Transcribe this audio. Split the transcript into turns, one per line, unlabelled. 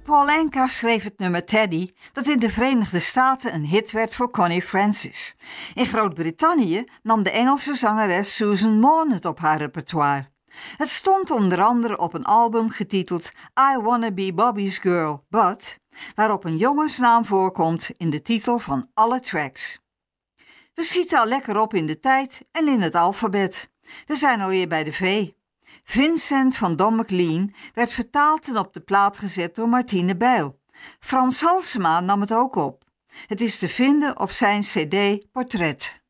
Paul Anka schreef het nummer Teddy, dat in de Verenigde Staten een hit werd voor Connie Francis. In Groot-Brittannië nam de Engelse zangeres Susan Moore het op haar repertoire. Het stond onder andere op een album getiteld I Wanna Be Bobby's Girl, But, waarop een jongensnaam voorkomt in de titel van alle tracks. We schieten al lekker op in de tijd en in het alfabet. We zijn alweer bij de V. Vincent van Don McLean werd vertaald en op de plaat gezet door Martine Bijl. Frans Halsema nam het ook op. Het is te vinden op zijn cd Portret.